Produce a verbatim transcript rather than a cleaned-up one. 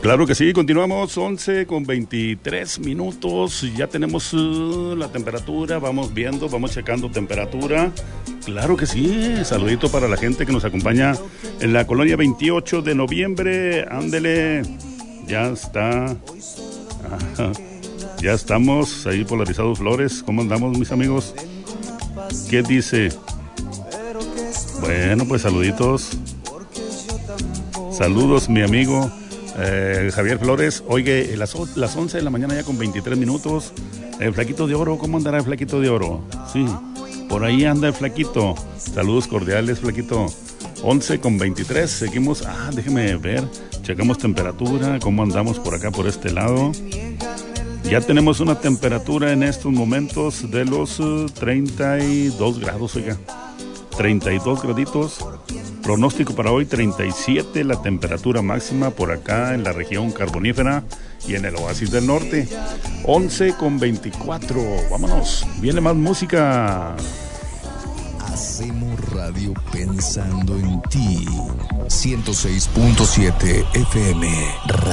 Claro que sí, continuamos once con veintitrés minutos, ya tenemos uh, la temperatura, vamos viendo, vamos checando temperatura. Claro que sí, saludito para la gente que nos acompaña en la colonia veintiocho de noviembre, ándele, ya está, ajá, ya estamos ahí polarizados Flores, ¿cómo andamos mis amigos? ¿Qué dice? Bueno, pues saluditos, saludos mi amigo. Eh, Javier Flores, oye, las, las once de la mañana ya con veintitrés minutos. El Flaquito de Oro, ¿cómo andará el Flaquito de Oro? Sí, por ahí anda el Flaquito. Saludos cordiales, Flaquito. once con veintitrés, seguimos. Ah, déjeme ver, checamos temperatura, cómo andamos por acá, por este lado. Ya tenemos una temperatura en estos momentos de los uh, treinta y dos grados, oiga. treinta y dos graditos. Pronóstico para hoy treinta y siete, la temperatura máxima por acá en la región carbonífera y en el oasis del norte. once con veinticuatro, vámonos, viene más música. Hacemos radio pensando en ti. ciento seis punto siete F M Radio.